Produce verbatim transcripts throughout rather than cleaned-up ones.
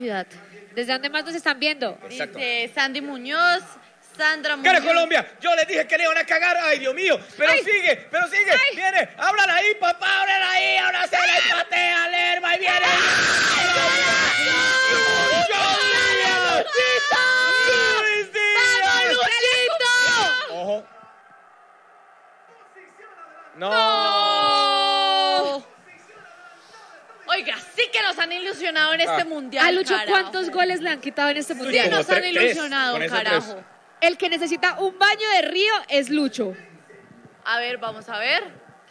ciudad. ¿Desde dónde más nos están viendo? Exacto. Dice Sandy Muñoz, Sandra Muñoz. ¡Gana Colombia! Yo les dije que le iban a cagar. ¡Ay, Dios mío! Pero Ay. sigue, pero sigue. Ay. Viene, ábrala ahí, papá, ábrala ahí. Ahora se le patea, Lerma y viene. ¡Lucho Díaz! ¡Luis Díaz! ¡Luchito! Ojo. No. ¡No! Oiga, sí que nos han ilusionado en este Ah. mundial. A Lucho, carajo. ¿cuántos goles le han quitado en este Sí, mundial? Como nos han tres, tres. ilusionado, Con eso carajo. tres. El que necesita un baño de río es Lucho. A ver, vamos a ver.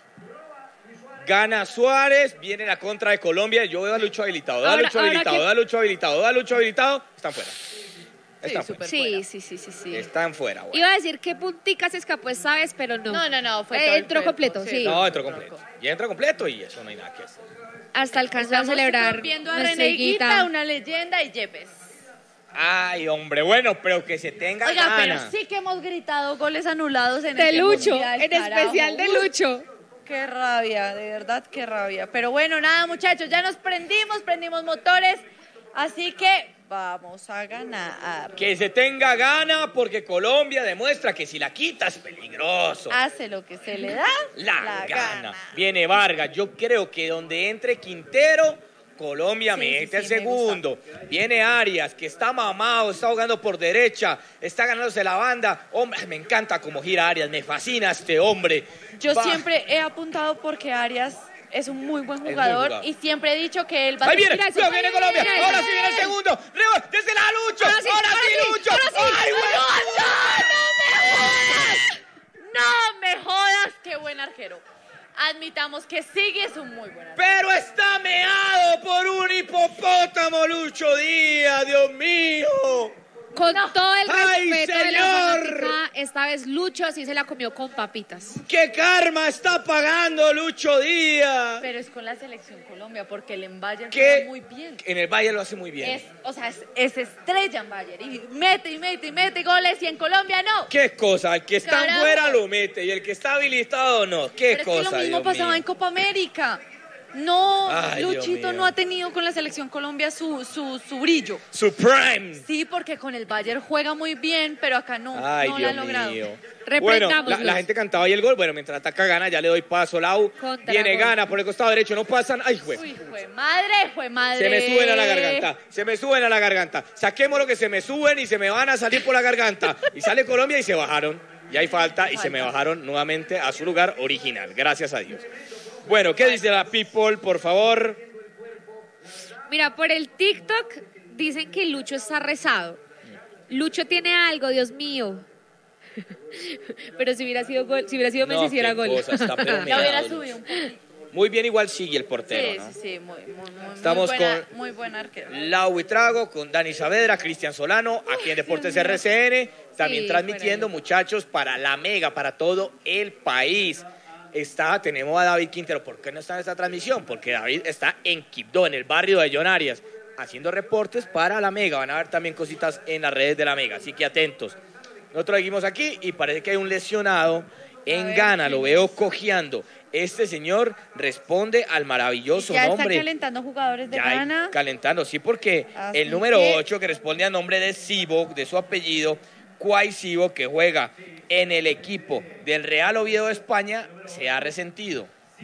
Gana Suárez, viene la contra de Colombia. Yo veo a Lucho habilitado, da Ahora- Lucho ahora habilitado, que- da Lucho habilitado, da Lucho habilitado. Están fuera. Están fuera. súper Sí, fuera. sí, sí, sí, sí. Están fuera, güey. Iba a decir qué puntica se escapó esta vez, pero no. No, no, no, fue Eh, todo el entró cuerpo, completo, sí. No, entró completo. Y entra completo y eso no hay nada que hacer. Hasta alcanzó a celebrar viendo a nuestra René higuita. Higuita, una leyenda, y Yepes. Ay, hombre, bueno, pero que se tenga Oiga, gana. pero sí que hemos gritado goles anulados en De este Lucho, mundial, en carajo. especial de Uy, Lucho. Qué rabia, de verdad, qué rabia. Pero bueno, nada, muchachos, ya nos prendimos, prendimos motores, así que vamos a ganar. Que se tenga gana porque Colombia demuestra que si la quita es peligroso. Hace lo que se le da, La, gana. Viene Vargas. Yo creo que donde entre Quintero, Colombia Sí, mete sí, el sí, me segundo. Viene Arias, que está mamado, está jugando por derecha, está ganándose la banda. Hombre, me encanta cómo gira Arias, me fascina este hombre. Yo Va. siempre he apuntado porque Arias es un muy buen muy jugador, jugador. y siempre he dicho que él va a Ahí viene, Mira eso, cuidado, viene mira, Colombia. mira eso. Ahora sí viene el segundo. Reba, desde la Lucho. Ahora sí, ahora ahora sí, sí, Lucho. ahora sí. Ay, güey. No me jodas, qué buen arquero. Admitamos que sigue es un muy buen arquero. Pero está meado por un hipopótamo, Lucho Díaz, Dios mío. Con todo el ¡Ay, respeto de la señor! fanática, esta vez Lucho sí se la comió con papitas. ¿Qué karma está pagando Lucho Díaz? Pero es con la selección Colombia, porque el en Bayern Que juega muy bien. en el Valle lo hace muy bien. Es, o sea, es, es estrella en Bayern. Y mete y mete y mete goles, y en Colombia no. ¿Qué cosa? El que está Carajo. fuera lo mete y el que está habilitado no. ¿Qué Pero cosa? es que lo mismo Dios pasaba mío? en Copa América. No, Ay, Dios Luchito mío. no ha tenido con la selección Colombia su, su, su brillo. Supreme. Sí, porque con el Bayern juega muy bien, pero acá no, Ay, no lo Dios ha logrado. mío. Bueno, Reprendámoslos. la, la gente cantaba ahí el gol. Bueno, mientras ataca Gana, ya le doy paso. Lau Contra viene gol. Gana por el costado derecho. No pasan. Ay, güey. Uy, fue madre, fue madre. Se me suben a la garganta, se me suben a la garganta. Saquemos lo que se me suben y se me van a salir por la garganta. Y sale Colombia y se bajaron. Y hay falta y se me bajaron nuevamente a su lugar original. Gracias a Dios. Bueno, ¿qué dice la people, por favor? Mira, por el TikTok dicen que Lucho está rezado. Lucho tiene algo, Dios mío. Pero si hubiera sido gol, si hubiera sido Messi, No, si era qué gol. cosa, está La permeado, hubiera Lucho. subido un poquito. Muy bien, igual sigue el portero, Sí, ¿no? sí, sí, muy, muy, muy, Estamos muy, buena, con- muy buen arquero. Lau Buitrago con Dani Saavedra, Cristian Solano, aquí en Deportes R C N, también Sí, transmitiendo, fuera. muchachos, para la Mega, para todo el país. Está, tenemos a David Quintero. ¿Por qué no está en esta transmisión? Porque David está en Quibdó, en el barrio de John Arias, haciendo reportes para la Mega. Van a ver también cositas en las redes de la Mega, así que atentos. Nosotros seguimos aquí y parece que hay un lesionado en ver, Ghana, ¿quién lo veo cojeando. Este señor responde al maravilloso Ya nombre. están calentando jugadores de Ya hay Ghana. calentando, sí, porque Así el número que- ocho, que responde al nombre de Sibo, de su apellido, Kwai Sibo, que juega en el equipo del Real Oviedo de España, se ha resentido.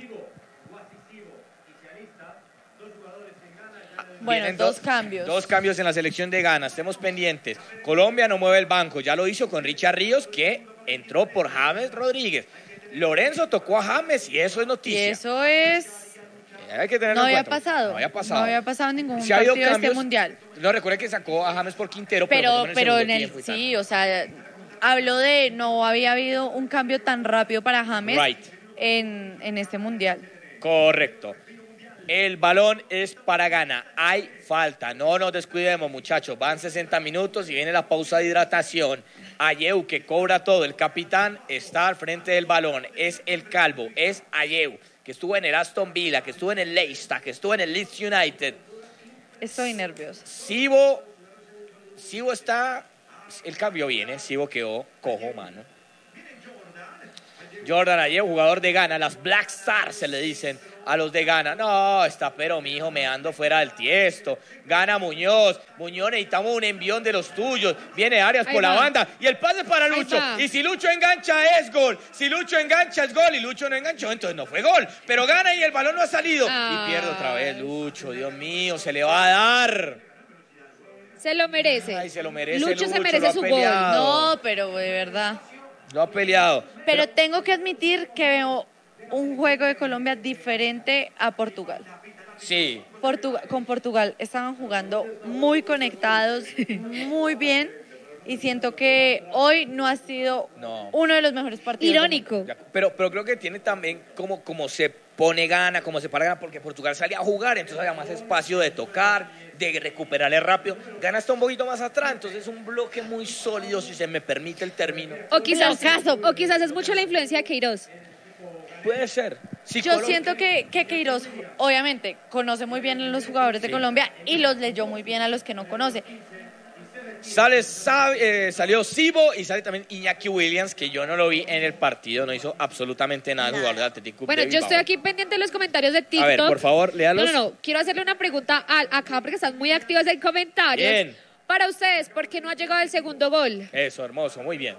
Bueno, Vienen dos cambios. Dos cambios en la selección de Ghana, estemos pendientes. Colombia no mueve el banco, ya lo hizo con Richard Ríos, que entró por James Rodríguez. Lorenzo tocó a James y eso es Y noticia. eso es... Hay que tenerlo No en había cuenta. pasado. No había pasado. No había pasado en ningún Sí ha habido partido de este cambios. mundial. No, recuerde que sacó a James por Quintero, pero, Pero, por lo menos pero en segundo el... tiempo y tal. Sí, o sea, hablo de... No había habido un cambio tan rápido para James Right. en, en este mundial. Correcto. El balón es para Ghana. Hay falta. No nos descuidemos, muchachos. Van sesenta minutos y viene la pausa de hidratación. Ayew, que cobra todo. El capitán está al frente del balón. Es el calvo. Es Ayew, que estuvo en el Aston Villa, que estuvo en el Leicester, que estuvo en el Leeds United. Estoy nerviosa. Sibo, Sibo está... El cambio viene. Sibo quedó cojo, mano. Jordan Ayew, jugador de Ghana. Las Black Stars se le dicen a los de Gana. No, está pero mijo meando fuera del tiesto. Gana Muñoz. Muñoz, necesitamos un envión de los tuyos. Viene Arias Ahí por la va. banda y el pase para Ahí Lucho. va. Y si Lucho engancha es gol. Si Lucho engancha es gol y Lucho no enganchó, entonces no fue gol. Pero gana y el balón no ha salido. Ay. Y pierde otra vez Lucho. Dios mío, se le va a dar. Se lo merece. Ay, se lo merece Lucho, Lucho, se lo merece ha su peleado. gol. No, pero de verdad. Lo ha peleado. Pero tengo que admitir que veo un juego de Colombia diferente a Portugal. Sí. Portugal, con Portugal estaban jugando muy conectados, muy bien, y siento que hoy no ha sido No. uno de los mejores partidos. Irónico. Pero, pero creo que tiene también como, como se pone Gana, como se para Gana, porque Portugal salía a jugar, entonces había más espacio de tocar, de recuperarle rápido. Gana está un poquito más atrás, entonces es un bloque muy sólido, si se me permite el término. O quizás, Blocazo. o quizás es mucho la influencia de Queiroz. Puede ser. Si Yo Colo- siento que, que Queiroz, obviamente, conoce muy bien a los jugadores de Sí. Colombia y los leyó muy bien a los que no conoce. Sale, Sa- eh, salió Sibo y sale también Iñaki Williams, que yo no lo vi en el partido, no hizo absolutamente nada, Nada. jugador del Athletic Club Bueno, de yo Bilbao. estoy aquí pendiente de los comentarios de TikTok. A ver, por favor, léalos. No, no, no. Quiero hacerle una pregunta a- acá porque están muy activos en comentarios. Bien. Para ustedes, ¿por qué no ha llegado el segundo gol? Eso, hermoso, muy bien.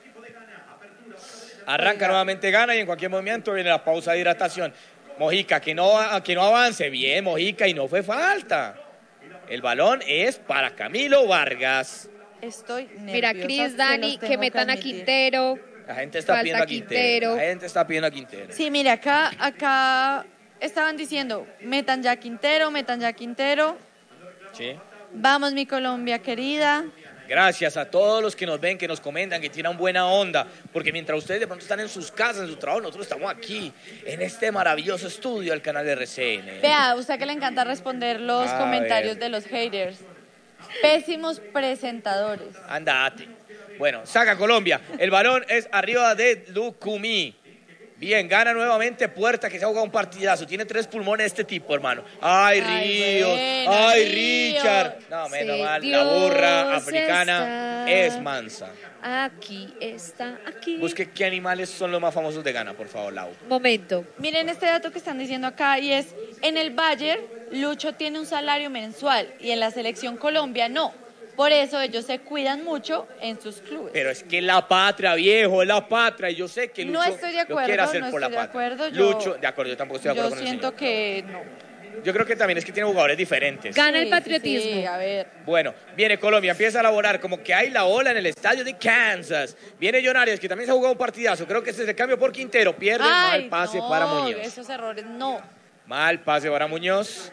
Arranca nuevamente Gana y en cualquier momento viene la pausa de hidratación. Mojica, que no, que no avance. Bien, Mojica, y no fue falta. El balón es para Camilo Vargas. Estoy nerviosa. Mira, se Cris, los Dani, tengo que metan a admitir. Quintero. La gente está Falta pidiendo a Quintero. Quintero. La gente está pidiendo a Quintero. Sí, mire, acá, acá estaban diciendo, metan ya a Quintero, metan ya a Quintero. Sí. Vamos, mi Colombia querida. Gracias a todos los que nos ven, que nos comentan, que tiran buena onda, porque mientras ustedes de pronto están en sus casas, en su trabajo, nosotros estamos aquí, en este maravilloso estudio del canal de R C N. Vea, usted que le encanta responder los A comentarios ver. de los haters. Pésimos presentadores. Andate. Bueno, saca Colombia. El balón es arriba de Lucumí. Bien, gana nuevamente Puerta, que se ha jugado un partidazo. Tiene tres pulmones este tipo, hermano. Ay, Ay, Ríos. buena, Ay, Ríos. Richard. No, menos Sí, mal. La Dios burra africana está es mansa. Aquí está, aquí. Busque qué animales son los más famosos de Ghana, por favor, Lau. Momento. Miren este dato que están diciendo acá y es, en el Bayern, Lucho tiene un salario mensual y en la selección Colombia no. Por eso ellos se cuidan mucho en sus clubes. Pero es que la patria, viejo, es la patria. Y yo sé que Lucho No estoy de lo acuerdo, quiere hacer no por la estoy de patria. acuerdo, yo- Lucho, de acuerdo, yo tampoco estoy de acuerdo Yo con el siento señor. que no. Yo creo que también es que tiene jugadores diferentes. Gana el Sí, sí, patriotismo. sí, a ver. Bueno, viene Colombia, empieza a elaborar como que hay la ola en el estadio de Kansas. Viene John Arias, que también se ha jugado un partidazo. Creo que ese es el cambio por Quintero. Pierde, Ay, mal pase no, para Muñoz. esos errores no. Mal pase para Muñoz.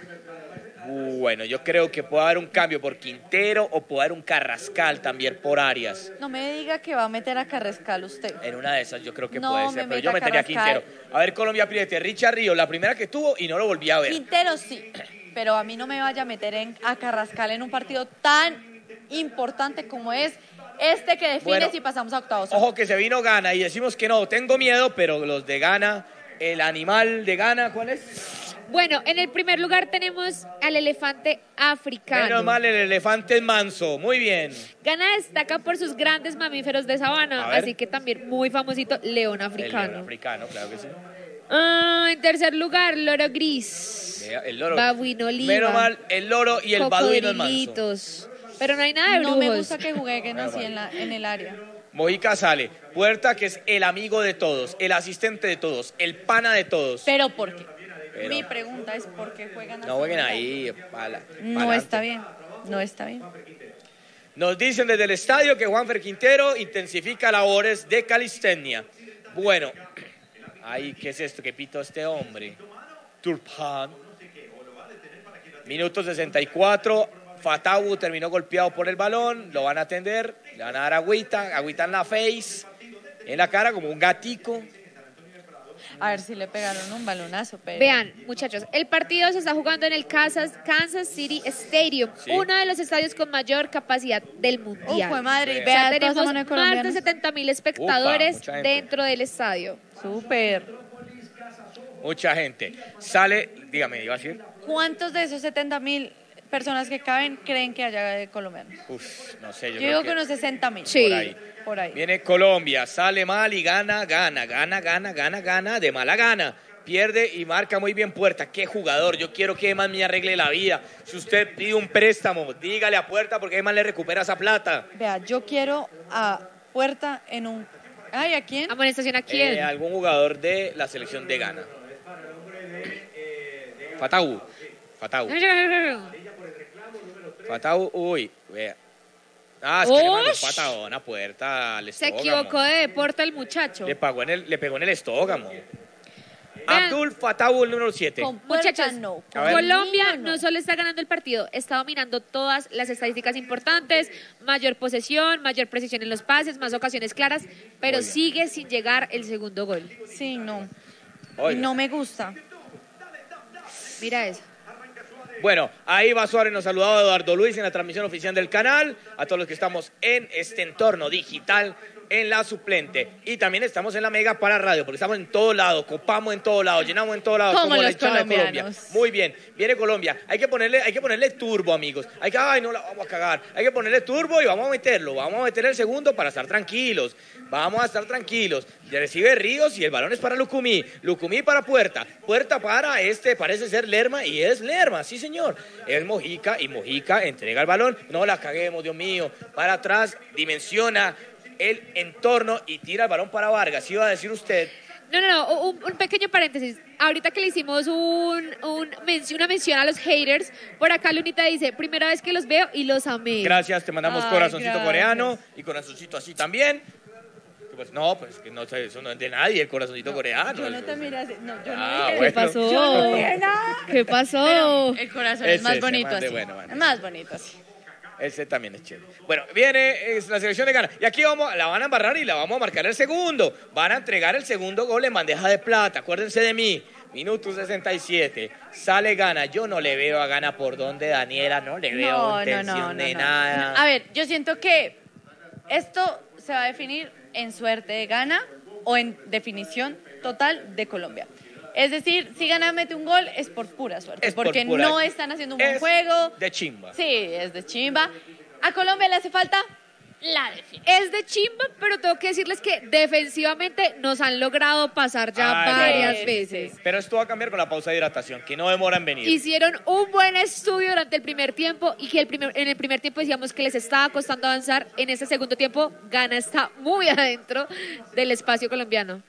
Bueno, yo creo que puede haber un cambio por Quintero o puede haber un Carrascal también por Arias. No me diga que va a meter a Carrascal usted. En una de esas yo creo que No, puede me ser, pero meta yo metería a Carrascal. Quintero. A ver, Colombia apriete. Richard Ríos, la primera que tuvo y no lo volví a ver. Quintero sí, pero a mí no me vaya a meter en, a Carrascal en un partido tan importante como es este que define Bueno, si pasamos a octavos. Ojo que se vino Gana y decimos que no, tengo miedo, pero los de Gana, el animal de Gana, ¿cuál es? Bueno, en el primer lugar tenemos al elefante africano. Menos mal, el elefante es manso. Muy bien. Ghana destaca por sus grandes mamíferos de A sabana, ver. así que también muy famosito león El africano. león africano, claro que sí. Ah, en tercer lugar, loro gris. Vea, el loro. Babuino oliva. Menos mal, el loro y el baduino es manso. cocodrilitos. Pero no hay nada de No brujos. me gusta que jueguen Bueno, así vale. en, la, en el área. Mojica sale. Puerta, que es el amigo de todos, el asistente de todos, el pana de todos. Pero ¿por qué? Pero- Mi pregunta es ¿por qué juegan así? No jueguen en el área? ahí. pala- No pa'lante. está bien, no está bien. Nos dicen desde el estadio que Juanfer Quintero intensifica labores de calistenia. Bueno, ay, ¿qué es esto que pito este hombre? Turpan. Minuto sesenta y cuatro. Fatawu terminó golpeado por el balón. Lo van a atender. Le van a dar agüita. Agüita en la face. En la cara como un gatico. A ver si le pegaron un balonazo, pero... Vean, muchachos, el partido se está jugando en el Kansas, Kansas City Stadium, Sí. uno de los estadios con mayor capacidad del mundial. Uf, fue madre, Sí. O vea, sea, toda esa tenemos mano de más de colombianos. setenta mil espectadores mucha gente. dentro del estadio. Súper. Mucha gente. Sale, dígame, iba a decir. ¿Cuántos de esos setenta mil personas que caben creen que haya de colombianos? Uf, no sé, yo, Yo, creo digo que que unos sesenta mil. Sí. por ahí. Por ahí. Viene Colombia, sale mal y gana, gana, gana, gana, gana, gana, de mala gana. pierde y marca muy bien Puerta. ¡Qué jugador! Yo quiero que Eman me arregle la vida. Si usted pide un préstamo, dígale a Puerta porque Eman le recupera esa plata. Vea, yo quiero a Puerta en un... Ay, ¿a quién? ¿Amonestación a quién? Eh, algún jugador de la selección de Ghana. Fatau. Fatau. Fatau, uy, vea. Ah, es que le mandó ¡Ush! patadón a Puerta al Se estógamo. equivocó de deporte el muchacho. Le, pagó en el, le pegó en el estógamo. Vean. Abdul Fatau, el número siete. Con Puerta Muchachos, no. A ver. Colombia Niño, no solo está ganando el partido, está dominando todas las estadísticas importantes, mayor posesión, mayor precisión en los pases, más ocasiones claras, pero Oiga. sigue sin llegar el segundo gol. Sí, no. Oiga. Y no me gusta. Mira eso. Bueno, ahí va Suárez, nos saludaba Eduardo Luis en la transmisión oficial del canal, a todos los que estamos en este entorno digital, en la suplente. Y también estamos en la Mega para radio, porque estamos en todo lado, copamos en todo lado, llenamos en todo lado, Como la los hinchada de Colombia. colombianos. Muy bien, viene Colombia. Hay que ponerle, hay que ponerle turbo, amigos. Hay que, ay, no la vamos a cagar. Hay que ponerle turbo y vamos a meterlo. Vamos a meter el segundo para estar tranquilos. Vamos a estar tranquilos. Ya recibe Ríos y el balón es para Lucumí. Lucumí para Puerta. Puerta para este, parece ser Lerma y es Lerma, sí señor. Es Mojica y Mojica entrega el balón. No la caguemos, Dios mío. Para atrás, dimensiona el entorno y tira el balón para Vargas. ¿Sí iba a decir usted? No, no, no, un, un pequeño paréntesis. Ahorita que le hicimos un, un menci- una mención a los haters, por acá Lunita dice, primera vez que los veo y los amé. Gracias, te mandamos Ay, corazoncito gracias. coreano y corazoncito así también. Pues no, pues que no sé, eso no es de nadie, el corazoncito coreano. Yo no te miré así. No, yo no Ah, dije. bueno. ¿Qué pasó? Yo no dije nada. ¿Qué pasó? Pero el corazón es Ese, más ese, bonito man de así. bueno, man. Es más bonito así. Ese también es chévere. Bueno, viene es la selección de Ghana. Y aquí vamos, la van a embarrar y la vamos a marcar el segundo. Van a entregar el segundo gol en bandeja de plata. Acuérdense de mí. Minuto sesenta y siete. Sale Ghana. Yo no le veo a Ghana por donde, Daniela. No le veo No, no, intención no, no, de no. nada. A ver, yo siento que esto se va a definir en suerte de Ghana o en definición total de Colombia. Es decir, si Ghana mete un gol es por pura suerte, Es por porque pura- no están haciendo un buen Es juego. de chimba. Sí, es de chimba. A Colombia le hace falta la definición. Es de chimba, pero tengo que decirles que defensivamente nos han logrado pasar ya Ay, varias sí, veces. Pero esto va a cambiar con la pausa de hidratación, que no demora en venir. Hicieron un buen estudio durante el primer tiempo y que el primer, en el primer tiempo decíamos que les estaba costando avanzar. En ese segundo tiempo, Ghana está muy adentro del espacio colombiano.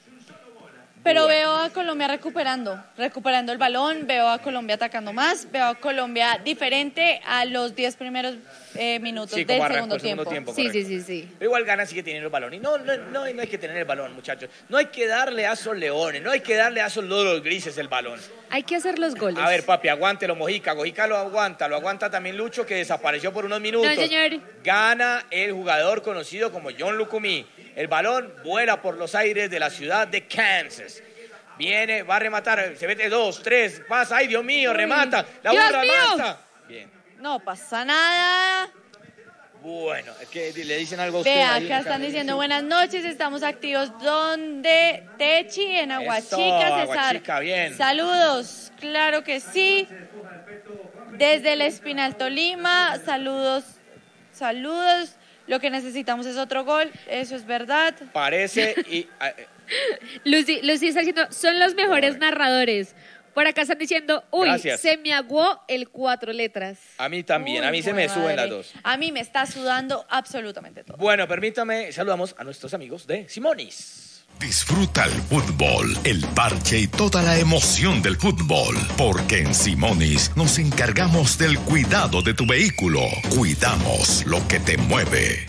Pero Bueno. veo a Colombia recuperando, recuperando el balón, veo a Colombia atacando más, veo a Colombia diferente a los diez primeros eh, minutos Sí, del como arrancó segundo el segundo tiempo. tiempo. Sí, sí, correcto. sí, sí. Pero igual Ghana sigue teniendo el balón. Y no, no, no, no hay que tener el balón, muchachos. No hay que darle a esos leones, no hay que darle a esos loros grises el balón. Hay que hacer los goles. A ver, papi, aguántelo, Mojica. Mojica lo aguanta, lo aguanta también Lucho, que desapareció por unos minutos. No, señor. Gana el jugador conocido como John Lucumí. El balón vuela por los aires de la ciudad de Kansas. Viene, va a rematar, se mete dos, tres, pasa, ay Dios mío, remata, la ¡Dios burra mío! mata. Bien, No pasa nada. bueno, es que le dicen algo a usted. Vea, ahí, acá están Carlos. diciendo buenas noches, estamos activos donde Techi, en Aguachica, Eso, César. Aguachica, bien. Saludos, claro que sí. Desde el Espinal Tolima, saludos, saludos. Lo que necesitamos es otro gol, eso es verdad. Parece y... ah, eh, Lucy, Lucy está diciendo, son los mejores Ay. narradores. Por acá están diciendo, uy, Gracias. se me aguó el cuatro letras. a mí también, a Uy, mí se me jue suben las madre. dos. A mí me está sudando absolutamente todo. Bueno, permítame, saludamos a nuestros amigos de Simonis. Disfruta el fútbol, el parche y toda la emoción del fútbol, porque en Simonis nos encargamos del cuidado de tu vehículo. Cuidamos lo que te mueve.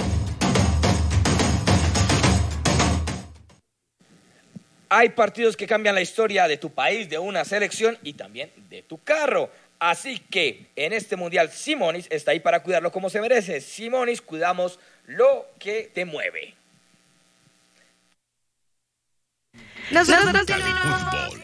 Hay partidos que cambian la historia de tu país, de una selección y también de tu carro. Así que en este mundial Simonis está ahí para cuidarlo como se merece. Simonis, cuidamos lo que te mueve. Nosotros Disfruta el continuamos fútbol. en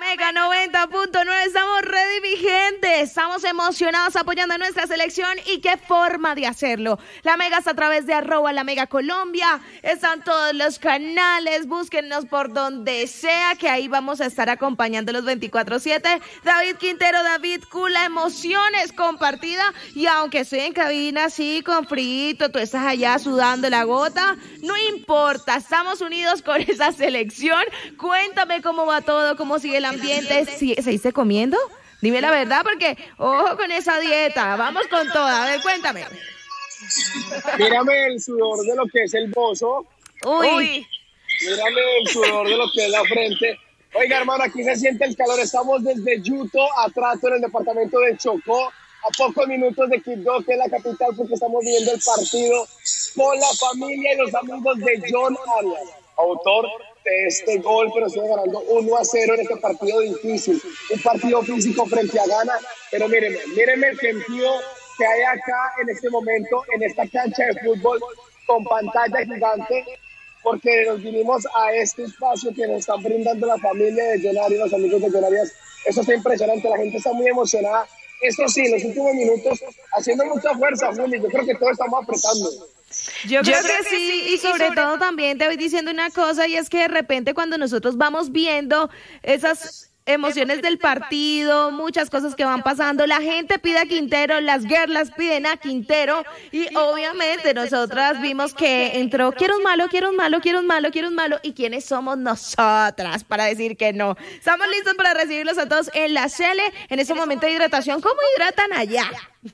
Mega noventa punto nueve, estamos ready, mi gente. Estamos emocionados apoyando a nuestra selección y qué forma de hacerlo. La Mega está a través de arroba la Mega Colombia. Están todos los canales, búsquennos por donde sea, que ahí vamos a estar acompañando los veinticuatro siete. David Quintero, David Cula, emociones compartida. Y aunque estoy en cabina así con frito, tú estás allá sudando la gota, no importa, estamos unidos con esa selección. Cuéntame cómo va todo, cómo sigue el ambiente. ¿Sí, ¿Seguiste comiendo? Dime la verdad, porque ojo con esa dieta. Vamos con toda. A ver, cuéntame. Mírame el sudor de lo que es el bozo. Uy. Uy. Mírame el sudor de lo que es la frente. Oiga, hermano, aquí se siente el calor. Estamos desde Yuto a Trato, en el departamento de Chocó, a pocos minutos de Quibdó, que es la capital, porque estamos viviendo el partido con la familia y los amigos de John Arias, autor de este gol, pero estoy ganando uno a cero en este partido difícil, un partido físico frente a Ghana, pero mírenme, mírenme el sentido que hay acá en este momento, en esta cancha de fútbol, con pantalla gigante, porque nos vinimos a este espacio que nos están brindando la familia de John Arias, los amigos de John Arias. Eso está impresionante, la gente está muy emocionada. Esto sí, en los últimos minutos, haciendo mucha fuerza, Juli, yo creo que todos estamos apretando. Yo creo, Yo creo que, que sí, y sobre, y sobre todo también te voy diciendo una cosa, y es que de repente cuando nosotros vamos viendo esas emociones del partido, muchas cosas que van pasando, la gente pide a Quintero, las girls piden a Quintero, y obviamente nosotras vimos que entró, quiero un malo, quiero un malo, quiero un malo, quiero un malo, y ¿quiénes somos nosotras para decir que no? Estamos listos para recibirlos a todos en la Cele, en ese momento de hidratación. ¿Cómo hidratan allá?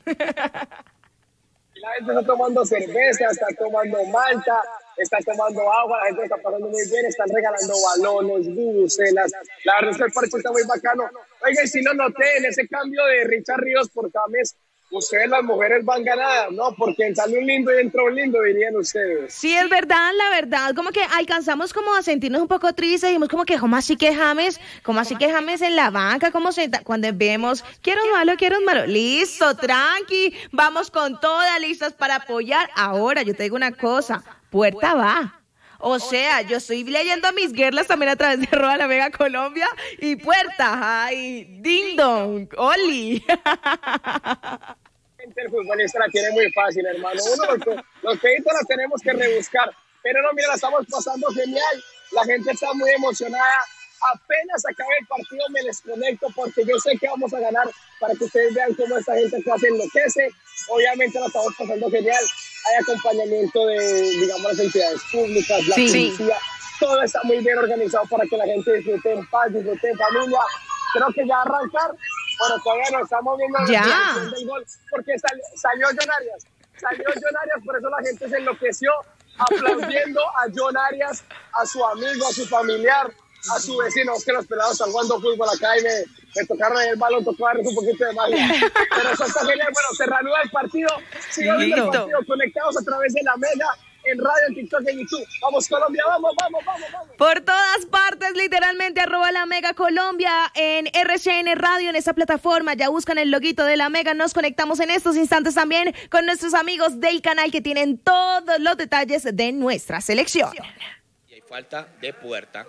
La gente está tomando cerveza, está tomando malta, está tomando agua, la gente está pasando muy bien, están regalando balones, bubucelas. La verdad es que el parche está muy bacano. Oiga, y si no noté en ese cambio de Richard Ríos por James, ustedes las mujeres van ganadas, ¿no? Porque salió un lindo y entró un lindo, dirían ustedes. Sí, es verdad, la verdad, como que alcanzamos como a sentirnos un poco tristes, dijimos como que, ¿cómo así que James? ¿Cómo así que James en la banca? ¿Cómo se cuando vemos, quiero un malo, quiero un malo? Listo, tranqui, vamos con todas listas para apoyar. Ahora, yo te digo una cosa, Puerta va. O sea, yo estoy leyendo a mis girls también a través de arroba la Mega Colombia y Puerta, ay, ding dong, Oli. El futbolista la tiene muy fácil, hermano. Uno, los, los peditos las tenemos que rebuscar. Pero no, mira, la estamos pasando genial. La gente está muy emocionada. Apenas acabe el partido me les conecto porque yo sé que vamos a ganar, para que ustedes vean cómo esta gente acá se enloquece. Obviamente la estamos pasando genial. Hay acompañamiento de, digamos, las entidades públicas, la sí, policía. Sí. Todo está muy bien organizado para que la gente disfrute en paz, disfrute en familia. Creo que ya arrancar. Bueno, todavía no estamos viendo ya del gol porque sal, salió John Arias. Salió John Arias, por eso la gente se enloqueció aplaudiendo a John Arias, a su amigo, a su familiar, a su vecino. Es que los pelados están jugando fútbol acá y me, me tocaron el balón, tocó darles un poquito de magia. Pero eso está genial. Bueno, se reanuda el partido. Sigan viendo el partido conectados a través de la Mega, en radio, en TikTok, en YouTube. Vamos, Colombia, vamos, vamos, vamos, vamos. Por todas partes, literalmente, arroba la Mega Colombia, en R C N Radio, en esa plataforma. Ya buscan el loguito de la Mega. Nos conectamos en estos instantes también con nuestros amigos del canal que tienen todos los detalles de nuestra selección. Y hay falta de Puerta.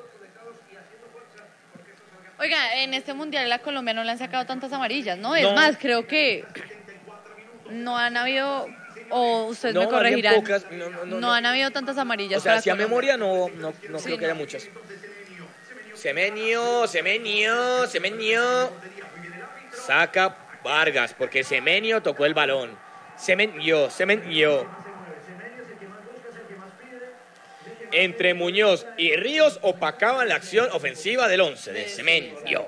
Oiga, en este mundial a Colombia no le han sacado tantas amarillas, ¿no? Es No. más, creo que no han habido, o ustedes No, me corregirán, pocas, no, no, no, no no. han habido tantas amarillas. O sea, para si a Colombia. memoria no, no, no Sí, creo que no. haya muchas. Semenio, Semenio, Semenio. Saca Vargas, porque Semenio tocó el balón. Semenio, Semenio. Entre Muñoz y Ríos opacaban la acción ofensiva del once de Semenio.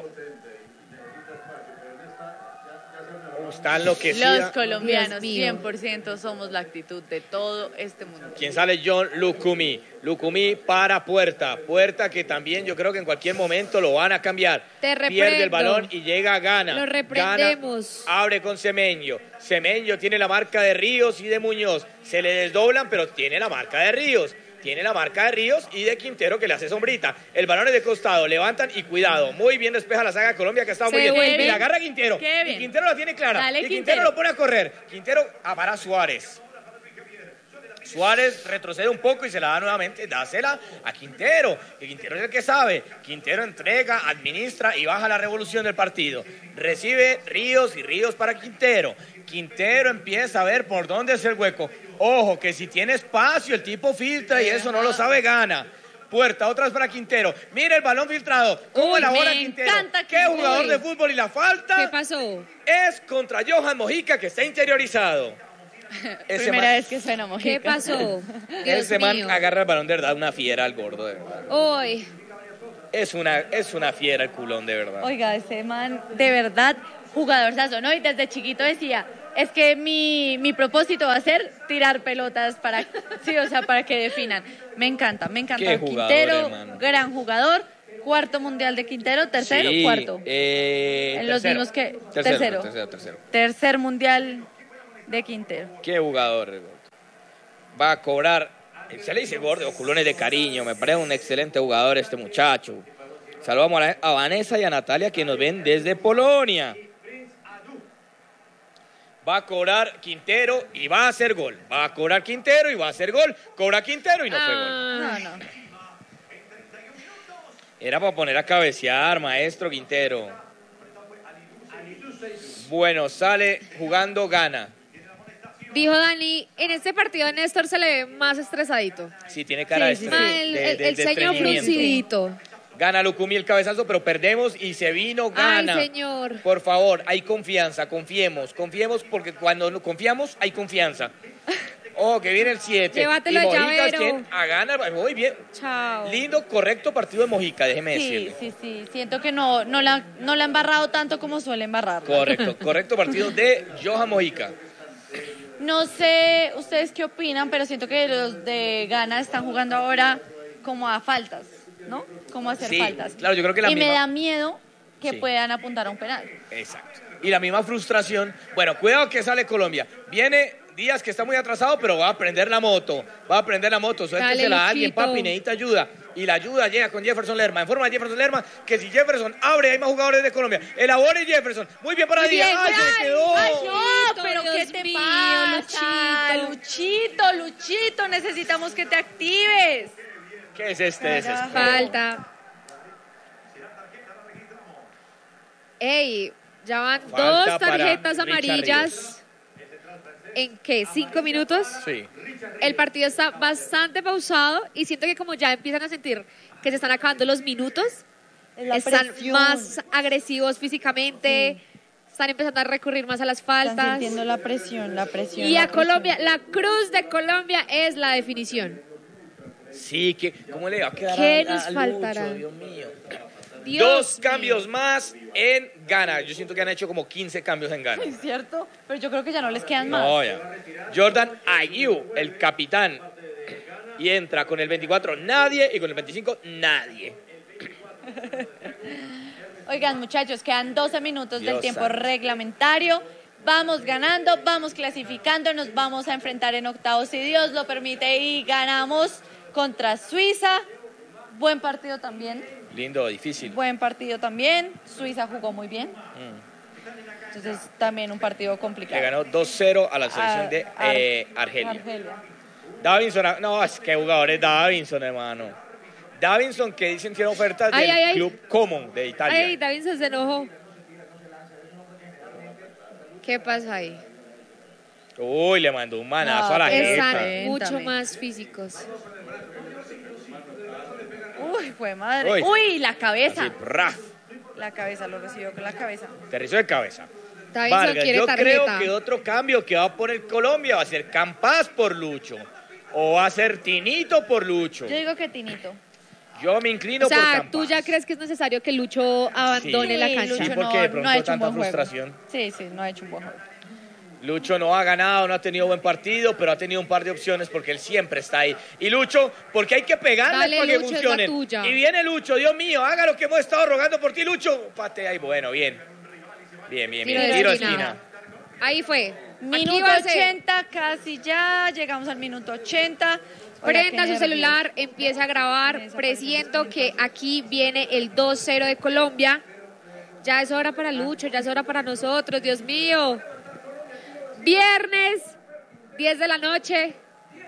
Está enloquecida. Los colombianos Dios mío. cien por ciento somos la actitud de todo este mundo. ¿Quién sale? John Lucumí. Lucumí para Puerta. Puerta que también yo creo que en cualquier momento lo van a cambiar. Te reprendo. Pierde el balón y llega a Gana. Lo reprendemos. Gana, abre con Semenyo. Semenyo tiene la marca de Ríos y de Muñoz. Se le desdoblan, pero tiene la marca de Ríos. Tiene la marca de Ríos y de Quintero que le hace sombrita. El balón es de costado, levantan y cuidado. Muy bien despeja la saga de Colombia que ha estado muy Se bien. vuelve. Y la agarra Quintero. Qué bien. Y Quintero la tiene clara. Dale, y Quintero, Quintero. lo pone a correr. Quintero a para Suárez. Suárez retrocede un poco y se la da nuevamente, dásela a Quintero, que Quintero es el que sabe. Quintero entrega, administra y baja la revolución del partido. Recibe Ríos y Ríos para Quintero. Quintero empieza a ver por dónde es el hueco. Ojo, que si tiene espacio el tipo filtra y eso no lo sabe Gana. Puerta, otra vez para Quintero. Mira el balón filtrado. ¿Cómo Uy, elabora me Quintero? encanta ¿Qué Quintero. jugador de fútbol? Y la falta ¿Qué pasó? es contra Johan Mojica, que está interiorizado. Ese Primera man, vez que suena Mojica. ¿Qué pasó? Dios ese man mío. agarra el balón de verdad, una fiera al gordo, de verdad. Uy, Es una, es una fiera el culón, de verdad. Oiga, ese man, de verdad, jugadorzazo, ¿no? Y desde chiquito decía, es que mi, mi propósito va a ser tirar pelotas para, sí, o sea, para que definan. Me encanta, me encanta. Qué jugador, Quintero, hermano. gran jugador. Cuarto mundial de Quintero, tercero, Sí, cuarto. eh, En los tercero. mismos que- Tercero, tercero. tercero, tercero. Tercer mundial de Quintero. Qué jugador, el gordo. Va a cobrar, se le dice gordo, culones de cariño. Me parece un excelente jugador este muchacho. Saludamos a, la- a Vanessa y a Natalia, que nos ven desde Polonia. Va a cobrar Quintero y va a hacer gol. Va a cobrar Quintero y va a hacer gol. Cobra Quintero y no fue gol. ah, No, no. Era para poner a cabecear, maestro Quintero. Bueno, sale jugando Gana. dijo Dani, en este partido Néstor se le ve más estresadito. Sí, tiene cara de Sí, sí, estre- Ma, sí. el, de- el- de- el de ceño estreñimiento. fruncidito. Gana Lucumí el cabezazo, pero perdemos y se vino Ay, Gana. señor. Por favor, hay confianza, confiemos, confiemos porque cuando no confiamos hay confianza. Oh, que viene el siete. Llévatelo y de Mojica es llavero. quien a Gana, muy bien. Chao. Lindo, correcto partido de Mojica, déjeme Sí, decirle. sí, sí. Siento que no, no, la, no la ha embarrado tanto como suele embarrarla. Correcto, correcto partido de Johan Mojica. No sé ustedes qué opinan, pero siento que los de Ghana están jugando ahora como a faltas, ¿no? Como a hacer Sí, faltas. claro, yo creo que la y me misma- da miedo que Sí. puedan apuntar a un penal. Exacto. Y la misma frustración. Bueno, cuidado que sale Colombia. Viene Díaz, que está muy atrasado, pero va a prender la moto. Va a prender la moto. Suéltesela Dale, a alguien, Luchito. papi, necesita ayuda. Y la ayuda llega con Jefferson Lerma. En forma de Jefferson Lerma, que si Jefferson abre, hay más jugadores de Colombia. Elabore Jefferson. Muy bien para Muy Díaz. bien, ¡Ay, se ay, le quedó! ¡Ay, Luchito, no! ¿Pero Dios qué te mío, pasa? Luchito. Luchito, Luchito, necesitamos que te actives. ¿Qué es este? Es este? Carajo. Falta. Ey, ya van Falta dos para tarjetas Richard amarillas. ¿En qué? ¿Cinco minutos? Sí. El partido está bastante pausado y siento que como ya empiezan a sentir que se están acabando los minutos, Es la están presión. más agresivos físicamente, están empezando a recurrir más a las Están faltas. sintiendo la presión, la presión. Y la a presión. Colombia, la cruz de Colombia es la definición. Sí, que, ¿cómo le va a quedar ¿Qué a, a nos Lucho? faltará? Dios mío. Dios Dos mío. cambios más en Ghana. Yo siento que han hecho como quince cambios en Ghana. Es cierto, pero yo creo que ya no les quedan más. No, ya. Jordan Ayew, el capitán. Y entra con el veinticuatro nadie y con el veinticinco nadie. Oigan, muchachos, quedan doce minutos del Dios tiempo santo. reglamentario. Vamos ganando, vamos clasificando, nos vamos a enfrentar en octavos si Dios lo permite y ganamos contra Suiza. Buen partido también, Lindo, difícil. buen partido también. Suiza jugó muy bien. Entonces también un partido Le complicado. ganó dos cero a la selección A- de Ar- eh, Argelia. Argelia. Davinson, ah, no, es que jugador es Davinson, hermano. Davinson, que dicen que tiene ofertas Ay, del ay, ay. Club Common de Italia. Ay, Davinson se enojó. ¿Qué pasa ahí? Uy, le mandó un manazo No, a la pero jeta. Están Cuéntame. mucho más físicos. Uy, fue madre. Uy. Uy, la cabeza. Así, ¡praf! La cabeza, lo recibió con la cabeza. Aterrizó de cabeza. Davinson Vargas, quiere yo tarjeta. creo que otro cambio que va a poner Colombia va a ser Campas por Lucho. O va a ser Tinito por Lucho. Yo digo que Tinito. Yo me inclino O por sea, Campas. ¿tú ya crees que es necesario que Lucho abandone Sí. la Sí, cancha? Sí, Lucho porque no- de pronto no ha hecho tanta un buen juego. frustración. Sí, sí, no ha hecho un buen juego. Lucho no ha ganado, no ha tenido buen partido, pero ha tenido un par de opciones porque él siempre está ahí. Y Lucho, porque hay que pegarle Dale, para que Lucho, es la funcionen. tuya. Y viene Lucho, Dios mío, haga lo que hemos estado rogando por ti, Lucho. Patea ahí, bueno, bien. Bien, bien, Tiro bien. de Tiro de esquina. esquina. Ahí fue. Aquí Minuto va a ser. ochenta, casi ya. Llegamos al minuto ochenta. Oiga, Prenda qué su nervios. celular, empieza a grabar. Esa Presiento que aquí viene el dos cero de Colombia. Ya es hora para Lucho, ya es hora para nosotros, Dios mío. Viernes, diez de la noche.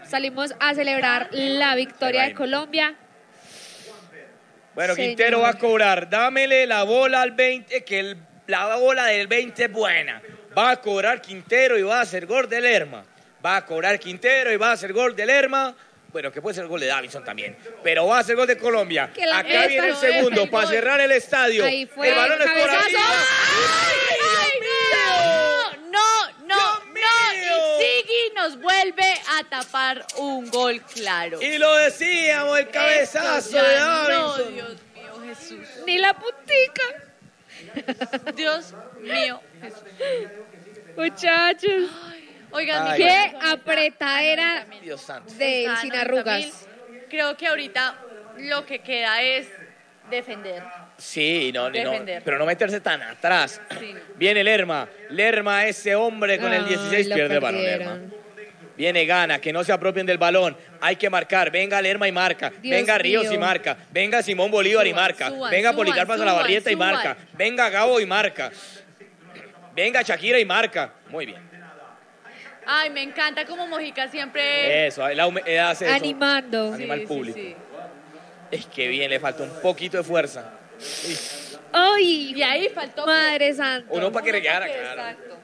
salimos a celebrar la victoria de Colombia. Bueno, Señor. Quintero va a cobrar. Dámele la bola al veinte, que el, la bola del veinte es buena. Va a cobrar Quintero y va a hacer gol de Lerma. Va a cobrar Quintero y va a hacer gol de Lerma. Bueno, que puede ser gol de Davinson también. Pero va a ser gol de Colombia. Que la- Acá Eso, viene el eso, segundo el para gol. cerrar el estadio. Ahí fue el balón es por cabezazo. arriba. ¡Ay, no! No, no, Dios no. mío. Y Siggy nos vuelve a tapar un gol claro. Y lo decíamos, el cabezazo Esto de ya No, Davinson. Dios mío, Jesús. Ni la putica. Dios mío, Jesús. Muchachos, Oigan, Ay, mi qué corazón está- apretadera Dios santo. de él, está sin noventa arrugas. mil. Creo que ahorita lo que queda es defender. Sí, no, no, Defender. pero no meterse tan atrás. Sí, no. Viene Lerma. Lerma, ese hombre con el Ay, dieciséis lo pierde el balón, perdieron. Lerma. Viene Gana, que no se apropien del balón. Hay que marcar. Venga Lerma y marca. Dios Venga Ríos mío. y marca. Venga Simón Bolívar y Suban, marca. suban, Venga suban, Policarpa suban, Salabarrieta y suban. marca. Venga Gabo y marca. Venga Shakira y marca. Muy bien. Ay, me encanta como Mojica siempre... Eso, él hume- él hace eso. Animando. Anima al Sí, sí, público. sí. Es que bien, le falta un poquito de fuerza. ¡Ay! Y ahí faltó... Madre santa. Uno para que Uno regara, pa' que- claro. Exacto.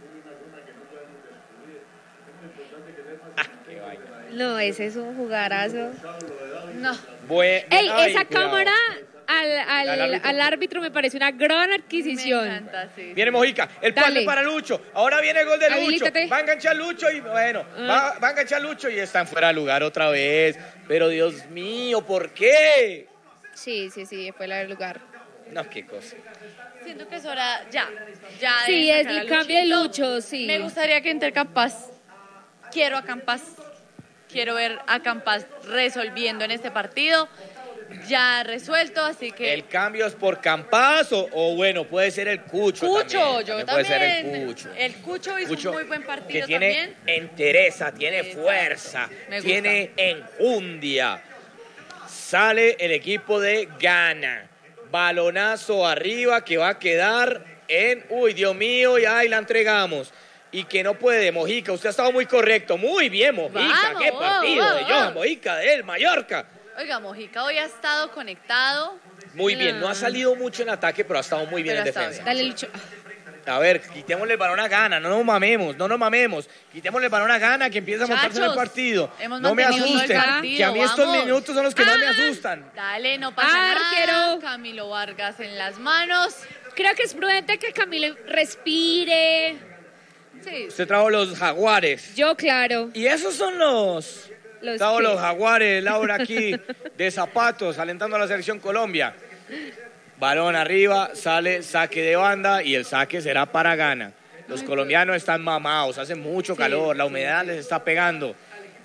Ah, qué vaina. No, ese es un jugarazo. No. Bue- ¡Ey! Ay, Esa cuidado. cámara al, al, ¿Al árbitro? al árbitro me parece una gran Me adquisición. encanta, sí. Viene Mojica, el Dale. pase para Lucho. Ahora viene el gol de Lucho. Habilítate. Va a enganchar Lucho y bueno, Ah. va, va a enganchar Lucho y está en fuera de lugar otra vez. Pero Dios mío, ¿por qué? Sí, sí, sí, fue el lugar. No, qué cosa. Siento que es hora ya. ya de Sí, es sacar el a cambio de Luchito. Lucho, sí. Me gustaría que entre Campas. Quiero a Campas. Quiero ver a Campas resolviendo en este partido. Ya resuelto, así que... ¿El cambio es por Campas o, o bueno, puede ser el Cucho? Cucho, también. yo También también. Puede ser el Cucho. El Cucho hizo Cucho, un muy buen partido que tiene también. entereza, tiene Exacto. fuerza, Me gusta. tiene enjundia. Sale el equipo de Ghana. Balonazo arriba que va a quedar en... Uy, Dios mío, y ahí la entregamos. Y que no puede, Mojica. Usted ha estado muy correcto. Muy bien, Mojica. Vamos, Qué partido vamos, de Johan vamos. Mojica del Mallorca. Oiga, Mojica hoy ha estado conectado. Muy bien, no ha Ah. salido mucho en ataque, pero ha estado muy bien Pero en ha estado defensa. Dale, Lucho. A ver, quitémosle el balón a Gana, no nos mamemos, no nos mamemos. Quitémosle el balón a Gana que empieza a montarse en el Muchachos, partido. hemos No me mantenido todo el asusten, partido, que a mí estos vamos. minutos son los que más me Ah. asustan. Dale, no pasa Arquero. nada. Camilo Vargas en las manos. Creo que es prudente que Camilo respire. Sí. Usted trajo los jaguares. Yo, claro. Y esos son los... Los Trajo que- los jaguares, Laura aquí, de zapatos, alentando a la selección Colombia. Balón arriba, sale saque de banda y el saque será para Ghana. Los colombianos están mamados, hace mucho calor, la humedad les está pegando.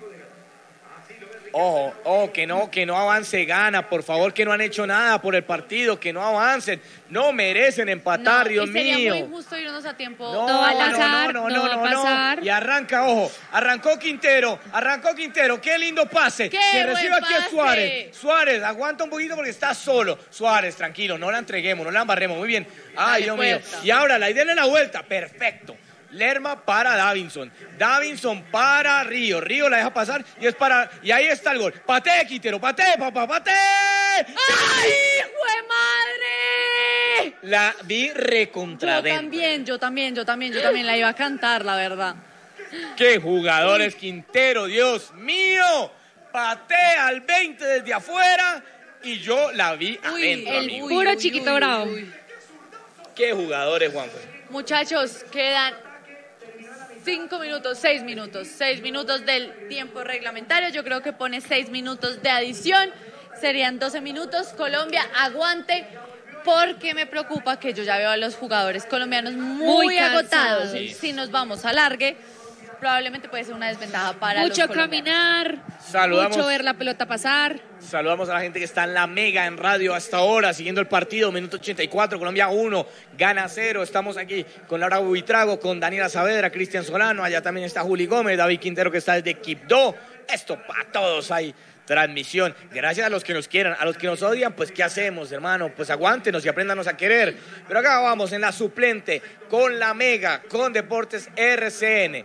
Ojo, ojo, que no, que no avance Ghana, por favor, que no han hecho nada por el partido, que no avancen, no merecen empatar, No, Dios y sería mío. muy injusto irnos a tiempo. No, No va a no, pasar, no, no, no va a no, no. pasar. Y arranca, ojo, arrancó Quintero, arrancó Quintero, qué lindo pase. ¡Qué que buen recibe aquí a pase! Suárez. Suárez, aguanta un poquito porque está solo. Suárez, tranquilo, no la entreguemos, no la embarremos, muy bien. Ay, Dale, Dios mío. fuerza. Y ahora la idea de la vuelta, perfecto. Lerma para Davinson. Davinson para Río. Río la deja pasar y es para. Y ahí está el gol. Patee, Quintero, patee, papá, patee. ¡Ay, fue madre! La vi recontra Yo dentro. también, yo también, yo también, yo también la iba a cantar, la verdad. ¡Qué jugadores, Quintero! ¡Dios mío! Patea al veinte desde afuera y yo la vi adentro, el amigo. puro chiquito bravo. ¡Qué jugadores, Juanjo! Muchachos, quedan cinco minutos, seis minutos, seis minutos del tiempo reglamentario. Yo creo que pone seis minutos de adición. Serían doce minutos. Colombia, aguante, porque me preocupa que yo ya veo a los jugadores colombianos muy, Muy cansados. agotados. Sí. Si nos vamos a largue, probablemente puede ser una desventaja para Mucho los colombianos. caminar, Saludamos. mucho ver la pelota pasar. Saludamos a la gente que está en la Mega en radio hasta ahora, siguiendo el partido, minuto ochenta y cuatro, Colombia uno, Ghana cero. Estamos aquí con Laura Buitrago, con Daniela Saavedra, Cristian Solano, allá también está Juli Gómez, David Quintero que está desde Quibdó. Esto para todos hay transmisión. Gracias a los que nos quieran, a los que nos odian, pues ¿qué hacemos, hermano? Pues aguántenos y apréndanos a querer. Pero acá vamos en la suplente, con la Mega, con Deportes R C N.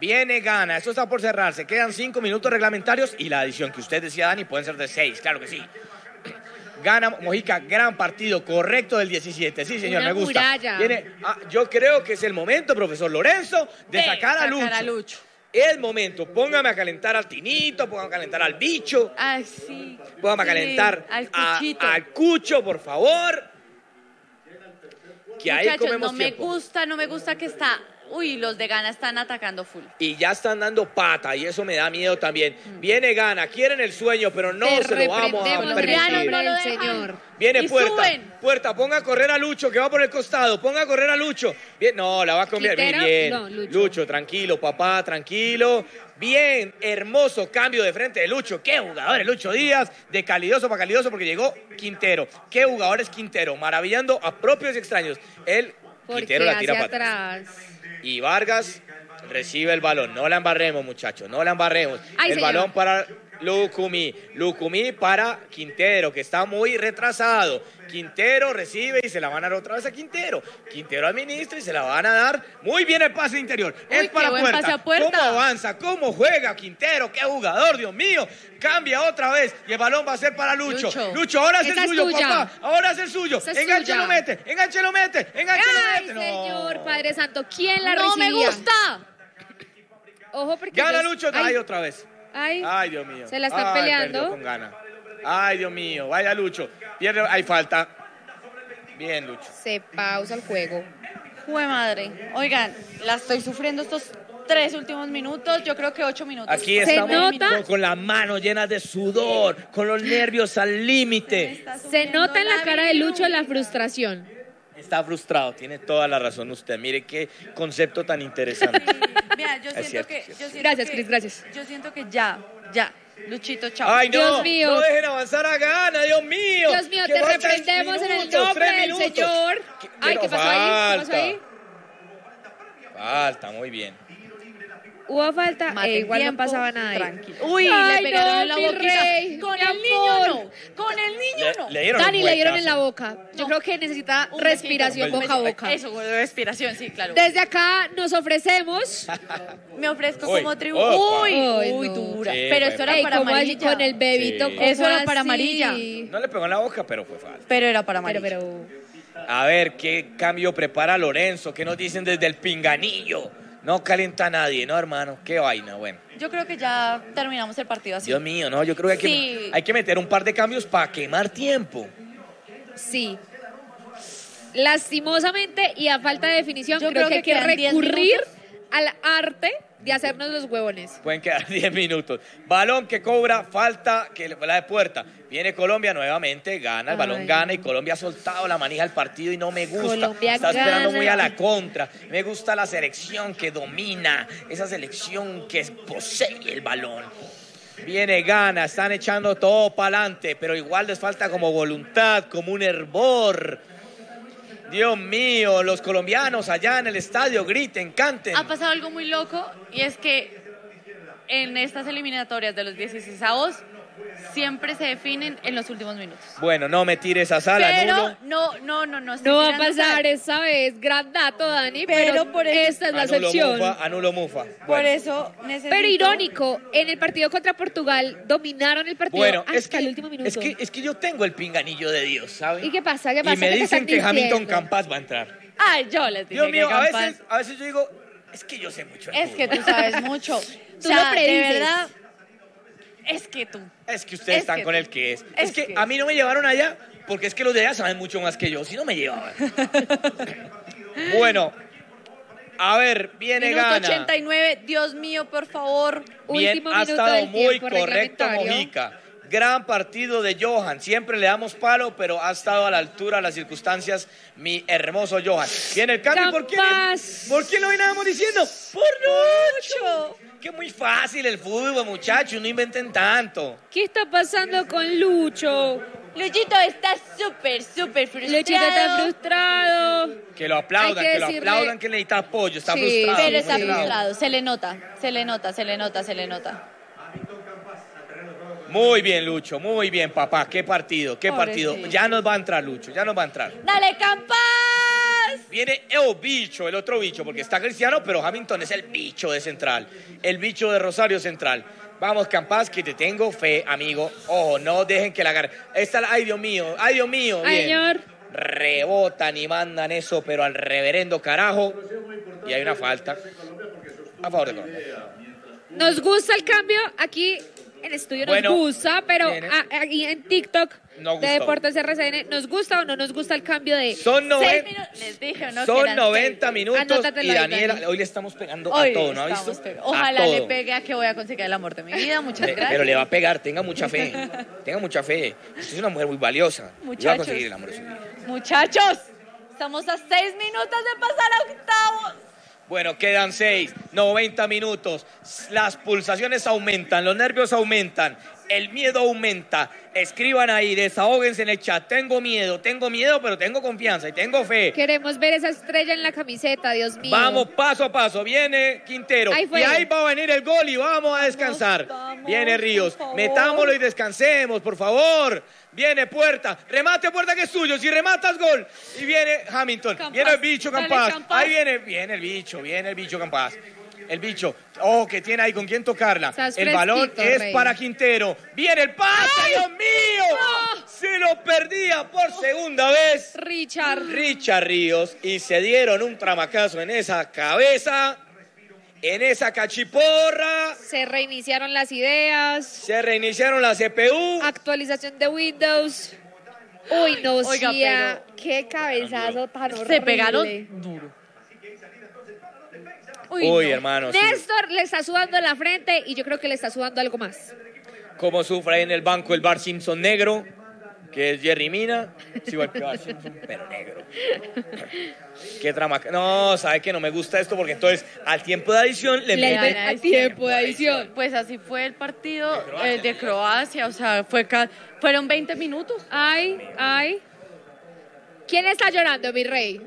Viene, gana. Esto está por cerrarse. Quedan cinco minutos reglamentarios y la adición que usted decía, Dani, pueden ser de seis. Claro que sí. Gana Mojica, gran partido, correcto del diecisiete. Sí, señor, Una me gusta. muralla. Viene, ah, yo creo que es el momento, profesor Lorenzo, de, De sacar, a, sacar Lucho. a Lucho. El momento. Póngame a calentar al Tinito, póngame a calentar al bicho, Ay, sí. póngame Sí, a calentar al a- cuchito. al cucho, por favor. Que ahí Muchachos, comemos no me tiempo. gusta, no me gusta que está... Uy, los de Gana están atacando full. Y ya están dando pata y eso me da miedo también. Viene, gana, quieren el sueño, pero no Te se lo vamos a reprendemos en el permitir. nombre No lo del dejan. Señor. Viene Y Puerta, suben. Puerta, ponga a correr a Lucho que va por el costado, ponga a correr a Lucho. Bien, no, la va a cambiar. Muy Quintero, bien. no, Lucho. Lucho, tranquilo, papá, tranquilo. Bien, hermoso cambio de frente de Lucho. Qué jugador es Lucho Díaz, de calidoso para calidoso porque llegó Quintero. Qué jugador es Quintero, maravillando a propios y extraños. El Porque Quintero la tira hacia para atrás. atrás. Y Vargas recibe el balón. No la embarremos, muchachos, no la embarremos. Ay, el señor. balón para Lucumí. Lucumí para Quintero, que está muy retrasado. Quintero recibe y se la van a dar otra vez a Quintero. Quintero administra y se la van a dar. Muy bien el pase interior. Uy, es qué para buen Puerta. pase a Puerta. ¿Cómo avanza? ¿Cómo juega Quintero? ¡Qué jugador, Dios mío! Cambia otra vez y el balón va a ser para Lucho. Lucho. Lucho, ahora es el Esa es suyo, tuya. papá. Ahora es el suyo. Esa es Enganche tuya. lo mete. Enganche lo mete. Enganche lo ¡Ay, mete. No. señor, Padre Santo! ¿Quién la ¡No me recibía? gusta! Ojo, porque... Gana ellos- Lucho. Ay, Ay, otra vez. ay, Ay, Dios mío. Se la están Ay, peleando. perdió con gana. Ay, Dios mío. Vaya Lucho. Pierde, hay falta. Bien, Lucho. se pausa el juego. Jue madre. Oigan, la estoy sufriendo estos tres últimos minutos. Yo creo que ocho minutos. Aquí Se estamos nota- con, con las manos llenas de sudor, con los nervios al límite. Se nota en la cara de Lucho la frustración. Está frustrado, tiene toda la razón usted. Mire qué concepto tan interesante. Mira, yo Es siento cierto, que... es cierto. yo siento Gracias, que- Cris, gracias. Yo siento que ya, ya. Luchito, chao. Ay, no, Dios mío. no dejen avanzar a gana, Dios mío. Dios mío, Que te faltan reprendemos en el minutos, nombre tres del minutos. Señor. ¿Qué- Ay, ¿qué pero pasó ahí? ¿Qué pasó falta. ahí? Falta, muy bien. Hubo falta, Maten e igual no tiempo, pasaba nada ahí. tranquilo. Uy, Ay, le pegaron no, en la mi boquita. rey, Con mi el niño amor. no. Con el niño Le, no. le dieron un Dani le dieron huecazo. en la boca. Yo No. creo que necesita Un respiración besito, boca a un boca. besito. Eso, respiración, sí, claro. Desde acá nos ofrecemos. Me ofrezco Uy, como tribu. opa. Uy, Ay, uy, no. dura. Sí, Pero fue esto era Ey, para ¿cómo así amarilla. con el bebito? Sí. ¿Cómo Eso era para así? amarilla. No le pegó en la boca, pero fue falta. Pero era para Pero, amarilla. pero. A ver, ¿qué cambio prepara Lorenzo? ¿Qué nos dicen desde el pinganillo? No calienta a nadie, ¿no, hermano? Qué vaina, bueno. Yo creo que ya terminamos el partido así. Dios mío, no, yo creo que hay, Sí. que hay que meter un par de cambios para quemar tiempo. Sí. Lastimosamente y a falta de definición, Yo creo, creo que hay que que quedan diez recurrir minutos. al arte de hacernos los huevones. Pueden quedar diez minutos. Balón que cobra, falta que le- la de Puerta. Viene Colombia nuevamente, gana, el balón Ay. gana y Colombia ha soltado la manija del partido y no me gusta. Colombia Está esperando gana. muy a la contra. Me gusta la selección que domina, esa selección que posee el balón. Viene, gana, están echando todo para adelante, pero igual les falta como voluntad, como un hervor. Dios mío, los colombianos allá en el estadio griten, canten. Ha pasado algo muy loco y es que en estas eliminatorias de los dieciseisavos siempre se definen en los últimos minutos. Bueno, no me tires a sala, Pero nulo. no, no, no, no. estoy No va a tirando pasar sal. esa vez, gran dato, Dani, Pero pero, por eso- esta es la Anulo excepción. Mufa, anulo Mufa. Por Bueno. eso necesito... Pero irónico, en el partido contra Portugal dominaron el partido Bueno, hasta es que, el último minuto. es, que, es que yo tengo el pinganillo de Dios, ¿sabes? ¿Y qué pasa? ¿Qué pasa? Y me ¿Qué te dicen están que Hamilton diciendo? Campas va a entrar. Ay, yo les dije Dios mío, que a Campas- veces, a veces yo digo, es que yo sé mucho. de Es que tú fútbol. sabes mucho. Tú O sea, lo predices. de verdad, es que tú. Es que ustedes Es están que con tú- el que es. es Es que que- a mí no me llevaron allá porque es que los de allá saben mucho más que yo. Si no me llevaban. Bueno, a ver, viene Minuto gana. ochenta y nueve, Dios mío, por favor. Bien, Último ha minuto estado del muy tiempo correcto reglamentario. Mojica. Gran partido de Johan. Siempre le damos palo, pero ha estado a la altura de las circunstancias mi hermoso Johan. Viene el cambio. ¿Por quién Capaz. es? ¿Por quién lo veníamos diciendo? ¡Por Lucho! Que muy fácil el fútbol, muchachos. No inventen tanto. ¿Qué está pasando con Lucho? Luchito está súper, súper frustrado. Luchito está frustrado. Que lo aplaudan, Hay que, que lo decirle- aplaudan, que necesita apoyo. Está Sí, frustrado. Pero muy está Sí. frustrado, se le nota, se le nota, se le nota, se le nota. Muy bien, Lucho. Muy bien, papá. Qué partido, qué partido. Pobrecito. Ya nos va a entrar, Lucho. Ya nos va a entrar. ¡Dale, Campas! Viene el bicho, el otro bicho, porque está Cristiano, pero Hamilton es el bicho de central. El bicho de Rosario Central. Vamos, Campas, que te tengo fe, amigo. Ojo, no dejen que la agarre. Esta, ay, Dios mío, ay, Dios mío. Ay, Bien. señor. Rebotan y mandan eso, pero al reverendo carajo. Y hay una falta a favor de Colombia. Nos gusta el cambio aquí en estudio, nos Bueno, gusta, pero viene. a- aquí en TikTok No de gustó. Deportes R C N, ¿nos gusta o no nos gusta el cambio de Son, Seis noven- minutos. Les dije, ¿no? que son eran noventa seis. minutos Anótatelo y ahí, Daniela, Dani. hoy le estamos pegando Hoy a todo, ¿no ha estamos visto? pegando. A Ojalá le todo. pegue a que voy a conseguir el amor de mi vida. Muchas Pe- gracias. Pero le va a pegar, tenga mucha fe. Tenga mucha fe. Usted es una mujer muy valiosa. Y va a Muchachos. conseguir el amor de su vida. Muchachos, estamos a seis minutos de pasar a octavos. Bueno, quedan seis, noventa minutos. Las pulsaciones aumentan, los nervios aumentan, el miedo aumenta. Escriban ahí, desahóguense en el chat. Tengo miedo, tengo miedo, pero tengo confianza y tengo fe. Queremos ver esa estrella en la camiseta, Dios mío. Vamos paso a paso. Viene Quintero. Ahí fue. Y ahí va a venir el gol y vamos a descansar. Vamos, Viene Ríos. por favor. Metámoslo y descansemos, por favor. Viene Puerta. Remate Puerta que es tuyo. Si rematas, gol. Y viene Hamilton. Campas. Viene el bicho Dale, Campas. Campas. Ahí viene, viene el bicho. Viene el bicho Campas. El bicho. Oh, que tiene ahí con quién tocarla. Estás El balón fresquito, es Rey. para Quintero. Viene el pase. ¡Dios mío! Se lo perdía por segunda vez. Richard. Richard Ríos y se dieron un tramacazo en esa cabeza, en esa cachiporra, Se reiniciaron las ideas. se reiniciaron la C P U. Actualización de Windows. Uy, no, Oiga, Cia, qué cabezazo tan horrible. Se pegaron duro. Uy, Uy, no. hermano, sí. Néstor le está sudando la frente y yo creo que le está sudando algo más. Cómo sufre ahí en el banco el Bart Simpson negro, que es Jerry Mina. Sí, igual que Bart Simpson, pero negro. Qué trama. No, sabe que no me gusta esto porque entonces al tiempo de adición le, Le meten- meten al tiempo de adición. Pues así fue el partido eh, de Croacia, o sea, fue ca- fueron veinte minutos. Ay, ay. ¿Quién está llorando, mi rey?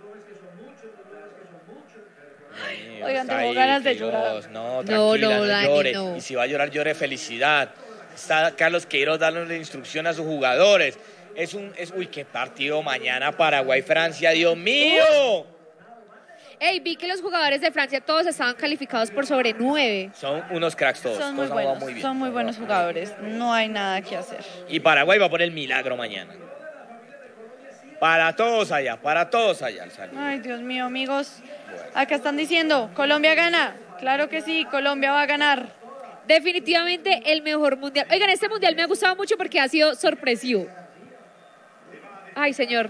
Oigan, Está tengo ahí, ganas de Dios, llorar. No, No, tranquila, no, no, Dani, llore. no. Y si va a llorar, llore felicidad. Está Carlos Queiroz dándole instrucción a sus jugadores. Es un, es, uy, qué partido mañana Paraguay-Francia, Dios mío. Ey, vi que los jugadores de Francia todos estaban calificados por sobre nueve. Son unos cracks todos. Son muy Todos han jugado buenos, bien. son muy buenos jugadores. No hay nada que hacer. Y Paraguay va por el milagro mañana. Para todos allá, para todos allá. Salud. Ay, Dios mío, amigos. Acá están diciendo, Colombia gana. Claro que sí, Colombia va a ganar. Definitivamente el mejor mundial. Oigan, este mundial me ha gustado mucho porque ha sido sorpresivo. Ay, señor.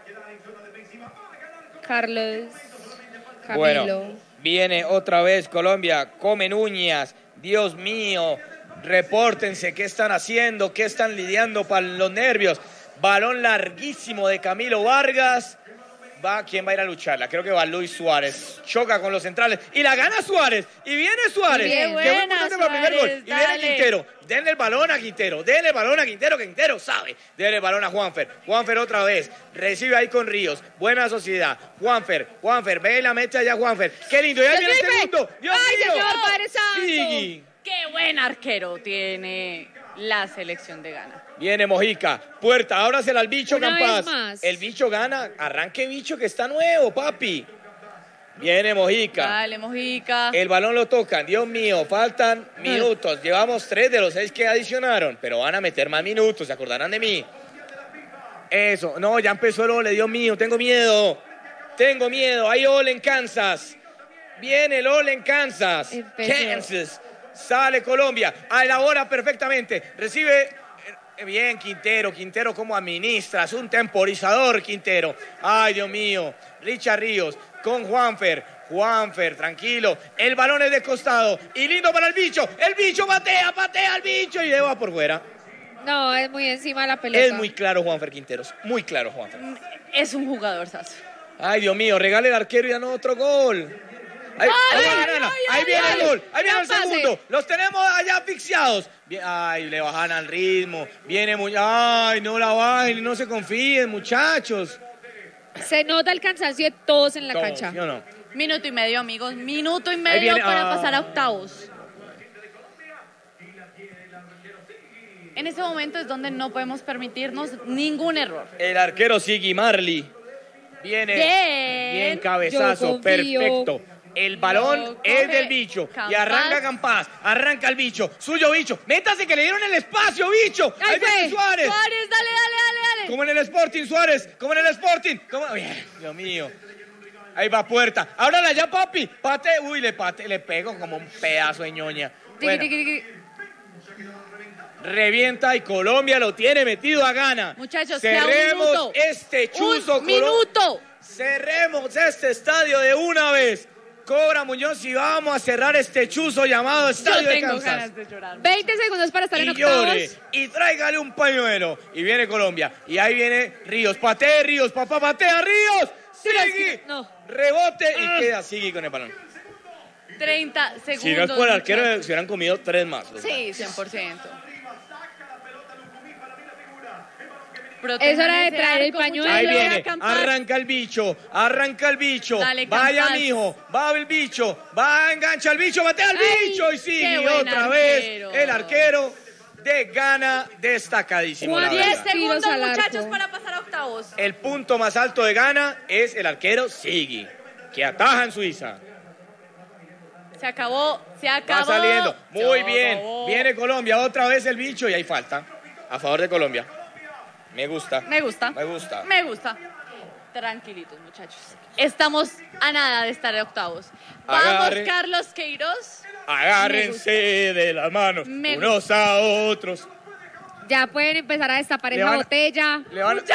Carlos. Camilo. Bueno, viene otra vez Colombia, comen uñas, Dios mío, repórtense qué están haciendo, qué están lidiando para los nervios. Balón larguísimo de Camilo Vargas. Va, ¿quién va a ir a lucharla? Creo que va Luis Suárez. Choca con los centrales y la gana Suárez. Y viene Suárez. Qué que fue buena, importante para el primer gol. Suárez, Y viene dale. Quintero. Denle el balón a Quintero. Denle el balón a Quintero, que Quintero sabe. Denle el balón a Juanfer. Juanfer otra vez. Recibe ahí con Ríos. Buena sociedad. Juanfer. Juanfer. Ve y la mete allá Juanfer. Qué lindo. Ya ¡Dios viene el mío! segundo. Dios ¡Ay, mío. señor Padre Santo! Sigui. Qué buen arquero tiene la selección de Ghana. Viene Mojica, puerta, ábrasela al bicho Una Campas. vez más. El bicho gana, arranque bicho que está nuevo, papi. Viene Mojica. Dale, Mojica. El balón lo tocan, Dios mío, faltan minutos. Llevamos tres de los seis que adicionaron, pero van a meter más minutos, se acordarán de mí. Eso, no, ya empezó el ole, Dios mío, tengo miedo. Tengo miedo, hay ole en Kansas. Viene el ole en Kansas. Empezó. Kansas. Sale Colombia, elabora perfectamente, recibe eh, bien Quintero, Quintero como administra, es un temporizador Quintero. Ay, Dios mío, Richard Ríos con Juanfer, Juanfer, tranquilo, el balón es de costado y lindo para el bicho, el bicho patea, patea al bicho y le va por fuera. No, es muy encima de la pelota. Es muy claro Juanfer Quinteros, muy claro Juanfer. Es un jugador saso. Ay, Dios mío, regale el arquero y dan otro gol. Ahí, Ay, ahí, ay, Mariana, ay, ahí ay, viene ay. el gol, ahí viene Gran el pase. segundo. Los tenemos allá asfixiados. Bien, ay, le bajan al ritmo. Viene muy. Ay, no la bajen, no se confíen, muchachos. Se nota el cansancio de todos en la Todos, cancha. ¿sí o no? Minuto y medio, amigos. Minuto y medio viene, para ah. pasar a octavos. En ese momento es donde no podemos permitirnos ningún error. El arquero Sigui Marley. Viene Bien. bien Yo cabezazo, confío. perfecto. El balón Yo es confío. del bicho. Y Campas. arranca Campas. Arranca el bicho. Suyo bicho. Métase que le dieron el espacio, bicho. Ahí Ahí viene fue. Suárez. Suárez, dale, dale, dale, dale. Como en el Sporting, Suárez. Como en el Sporting. Como... Bien, Dios mío. Ahí va Puerta. Ábrala ya, papi. Pate. Uy, le pate, le pego como un pedazo de ñoña. Tiqui, Bueno, tiqui, tiqui. revienta y Colombia lo tiene metido a gana. Muchachos, queda un cerremos minuto. este chuzo. Un Colo- minuto. Cerremos este estadio de una vez. Cobra Muñoz y vamos a cerrar este chuzo llamado Yo Estadio de tengo Kansas. ganas de llorar. veinte segundos para estar en Y llore, octavos. y tráigale un pañuelo. Y viene Colombia. Y ahí viene Ríos. Patee, Ríos, papá, patea, Ríos. Sigue. No. Rebote y queda Sigue con el balón. treinta segundos. Si no es por el arquero, muchachos. se hubieran comido tres más. Sí, cien por ciento. Es hora de traer el pañuelo. Ahí Muchachos, viene, Campas. arranca el bicho, arranca el bicho. Dale, Vaya, Campas. mijo, va el bicho, va, engancha el bicho, batea al Ay, bicho y qué sigue buen otra arquero. vez el arquero de Gana destacadísimo. la Juan, verdad. diez segundos, Tiros al arco. muchachos, para pasar a octavos. El punto más alto de Gana es el arquero Sigui, que ataja en Suiza. Se acabó, se acabó. Va saliendo, muy Se bien. acabó. Viene Colombia, otra vez el bicho y hay falta a favor de Colombia. Me gusta. Me gusta. Me gusta. Me gusta. Tranquilitos, muchachos. Estamos a nada de estar en octavos. Vamos, Agarre. Carlos Queiroz. Agárrense de las manos Me unos a otros. Ya pueden empezar a destapar Le esa van- botella. Le van-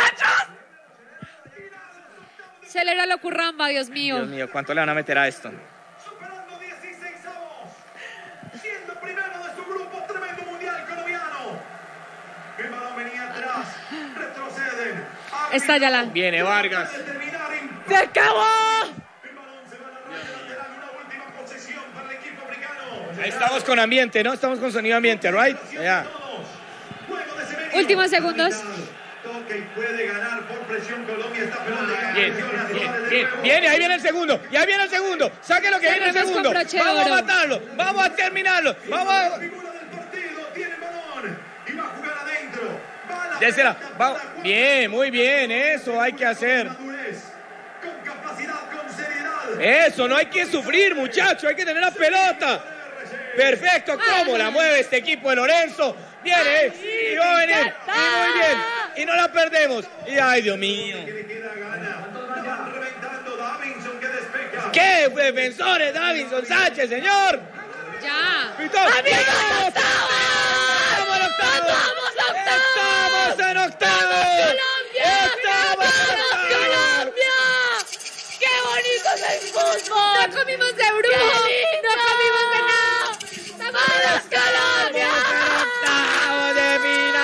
Celébralo, Curramba, Dios mío. Dios mío, ¿cuánto le van a meter a esto? Superando dieciseisavos, siendo primero de su grupo, tremendo mundial colombiano. El balón venía atrás, retroceden. Estállala. Viene Vargas. Terminar en ¡Se acabó! el balón se va a la raya lateral, una última posesión para el equipo africano. Ahí estamos con ambiente, ¿no? Estamos con sonido ambiente, ¿right? Ya. Juego de Semedo. Últimos segundos. Toca y puede ganar por presión Colombia esta pelota. Bien, bien, bien. Viene, ahí viene el segundo. Y ahí viene el segundo. Saque lo que viene el Cerremos segundo. con broche Vamos a oro. matarlo. Vamos a terminarlo. Vamos a... Figura del partido, tiene el balón y va a jugar adentro. Va a la Désela. pelota Vamos. para Bien, muy bien. Eso hay que hacer. madurez, con capacidad, con seriedad. Eso, no hay que sufrir, muchachos. Hay que tener la pelota. Perfecto. ¿Cómo la mueve este equipo de Lorenzo? Viene. Y va a venir. Y muy bien. Y no la perdemos. Y ay, Dios mío. Le queda gana. Van reventando Davinson que despeja. ¿Qué defensores, Davinson Sánchez, señor? Ya. ¡Pitón! ¡Estamos! ¡Estamos en octavos! ¡Estamos en octavos! ¡Estamos en octavos! ¡Colombia! ¡Qué bonito es el fútbol! No comimos de brujo. No comimos de nada. ¡Vamos, Colombia! ¡Octavos de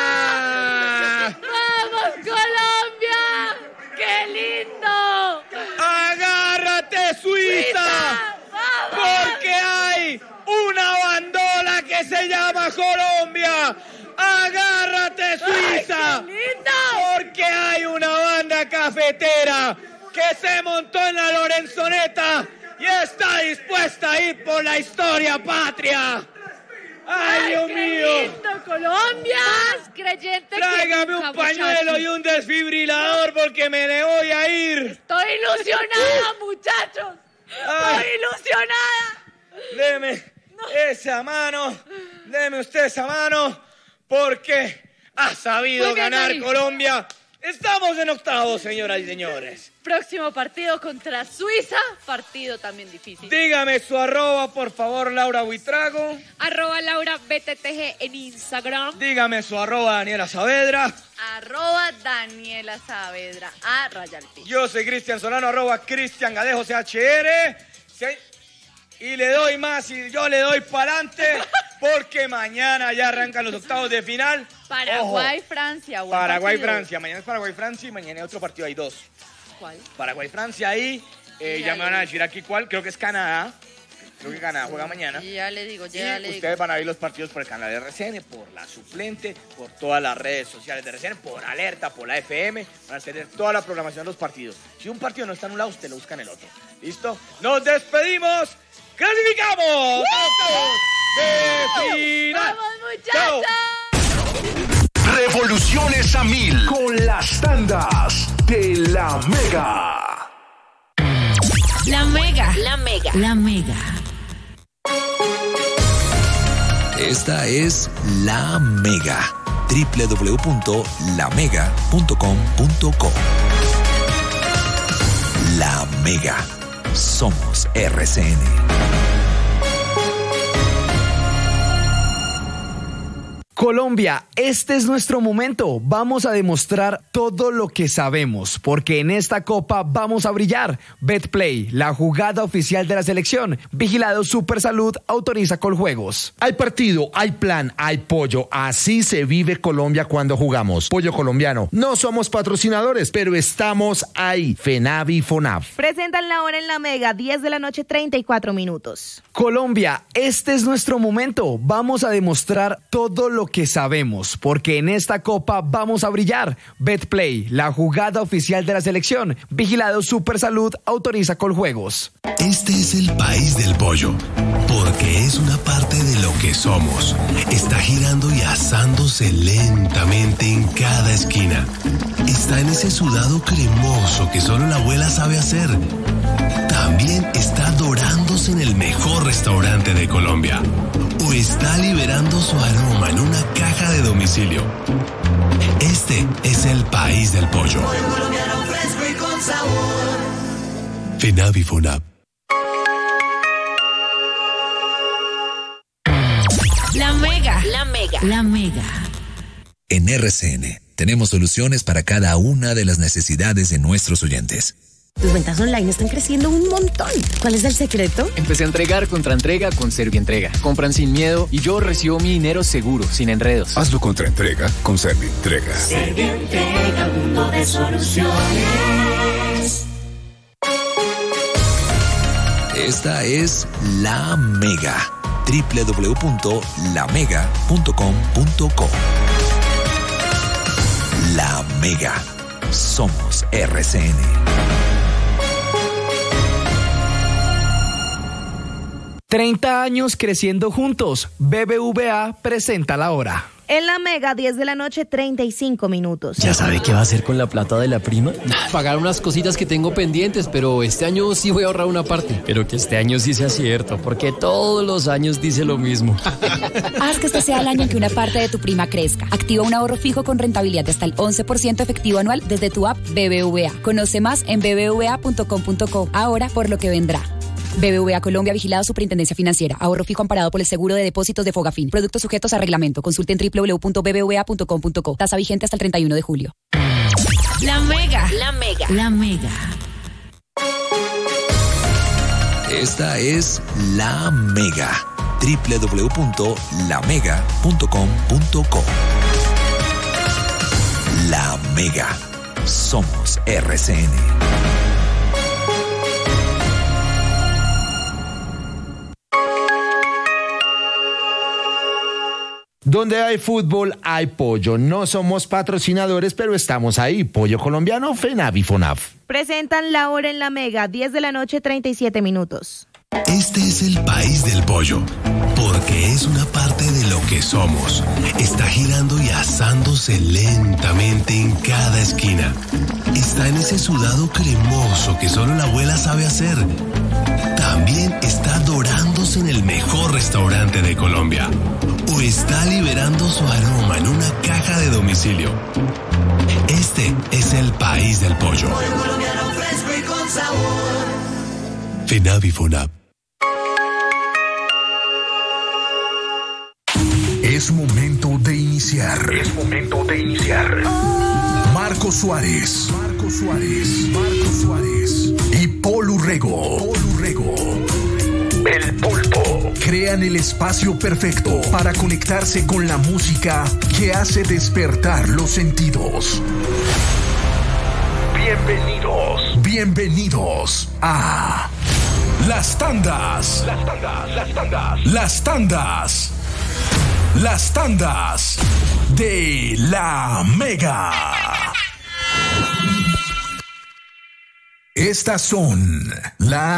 final! ¡Vamos, Colombia! ¡Qué lindo! ¡Agárrate, Suiza! ¡Vamos! Porque hay una bandola que se llama Colombia. ¡Agárrate, Suiza! ¡Qué lindo! Porque hay una banda cafetera que se montó en la Lorenzoneta y está dispuesta a ir por la historia patria. ¡Ay, Dios ¡Qué mío! lindo, Colombia! Más creyente Tráigame nunca, un pañuelo muchacho. y un desfibrilador porque me le voy a ir. Estoy ilusionada, muchachos. Ay. Estoy ilusionada. Deme esa mano, deme usted esa mano, porque ha sabido Muy bien, ganar David. Colombia. Estamos en octavos, señoras y señores. Próximo partido contra Suiza, partido también difícil. Dígame su arroba, por favor, Laura Buitrago. Arroba Laura B T T G en Instagram. Dígame su arroba, Daniela Saavedra. Arroba Daniela Saavedra a Rayalpi. Yo soy Cristian Solano, arroba Cristian Gadejo, C H R. Sí. Y le doy más y yo le doy para adelante porque mañana ya arrancan los octavos de final. Paraguay, Ojo. Francia. buen Paraguay, partido. Francia. Mañana es Paraguay, Francia y mañana hay otro partido, hay dos. ¿Cuál? Paraguay, Francia ahí. Eh, Ya ya me le van a digo. decir aquí cuál. Creo que es Canadá. Creo que Canadá juega mañana. Ya le digo, Y ya le digo. ustedes van a ver los partidos por el canal de R C N, por la suplente, por todas las redes sociales de R C N, por Alerta, por la F M. Van a tener toda la programación de los partidos. Si un partido no está en un lado, usted lo busca en el otro. ¿Listo? ¡Nos despedimos! ¡Clasificamos! ¡Octavos de final! ¡Vamos, Chao. muchachos! Revoluciones a mil con las tandas de la Mega. La Mega. La Mega. La Mega. Esta es La Mega. doble u doble u doble u punto la mega punto com punto co. La Mega. Somos R C N. Colombia, este es nuestro momento. Vamos a demostrar todo lo que sabemos, porque en esta copa vamos a brillar. Betplay, la jugada oficial de la selección. Vigilado Supersalud, autoriza Coljuegos. Hay partido, hay plan, hay pollo. Así se vive Colombia cuando jugamos. Pollo colombiano. No somos patrocinadores, pero estamos ahí. FENAVI, FONAF. Presentan la hora en La Mega, diez de la noche, treinta y cuatro minutos. Colombia, este es nuestro momento. Vamos a demostrar todo lo que sabemos, porque en esta copa vamos a brillar. Betplay, la jugada oficial de la selección. Vigilado Supersalud, autoriza Coljuegos. Este es el país del pollo, porque es una parte de lo que somos. Está girando y asándose lentamente en cada esquina. Está en ese sudado cremoso que solo la abuela sabe hacer. También está dorándose en el mejor restaurante de Colombia. O está liberando su aroma en una caja de domicilio. Este es el país del pollo. Pollo colombiano fresco y con sabor. FENAVI, FONAP. La Mega. La Mega. La Mega. En R C N tenemos soluciones para cada una de las necesidades de nuestros oyentes. Tus ventas online están creciendo un montón. ¿Cuál es el secreto? Empecé a entregar contra entrega con Servientrega. Compran sin miedo y yo recibo mi dinero seguro, sin enredos. Hazlo contra entrega con Servientrega. Servientrega, mundo de soluciones. Esta es La Mega. doble u doble u doble u punto la mega punto com punto co. La Mega. Somos R C N. treinta años creciendo juntos. B B V A presenta la hora. En La Mega, diez de la noche, treinta y cinco minutos. ¿Ya sabe qué va a hacer con la plata de la prima? Pagar unas cositas que tengo pendientes, pero este año sí voy a ahorrar una parte. Pero que este año sí sea cierto, porque todos los años dice lo mismo. Haz que este sea el año en que una parte de tu prima crezca. Activa un ahorro fijo con rentabilidad de hasta el once por ciento efectivo anual desde tu app B B V A. Conoce más en b b v a punto com punto co. Ahora por lo que vendrá. B B V A Colombia, vigilado Superintendencia Financiera. Ahorro fijo amparado por el seguro de depósitos de Fogafín. Productos sujetos a reglamento. Consulte en doble u doble u doble u punto b b v a punto com punto co. Tasa vigente hasta el treinta y uno de julio. La Mega. La Mega. La Mega. Esta es La Mega. doble u doble u doble u punto la mega punto com punto co. La Mega. Somos R C N. Donde hay fútbol, hay pollo. No somos patrocinadores, pero estamos ahí. Pollo colombiano, FENAVI, FONAF. Presentan la hora en La Mega, diez de la noche, treinta y siete minutos. Este es el país del pollo, porque es una parte de lo que somos. Está girando y asándose lentamente en cada esquina. Está en ese sudado cremoso que solo la abuela sabe hacer. También está dorándose en el mejor restaurante de Colombia. O está liberando su aroma en una caja de domicilio. Este es el país del pollo. Pollo colombiano fresco y con sabor. FENAVI, FONAP. Es momento de iniciar. Es momento de iniciar. Marco Suárez. Marco Suárez. Marco Suárez. Y Paul Urrego. Paul Urrego. El Pulpo. Crean el espacio perfecto para conectarse con la música que hace despertar los sentidos. Bienvenidos. Bienvenidos a Las Tandas. Las Tandas. Las Tandas. Las Tandas. Las Tandas de La Mega. Estas son las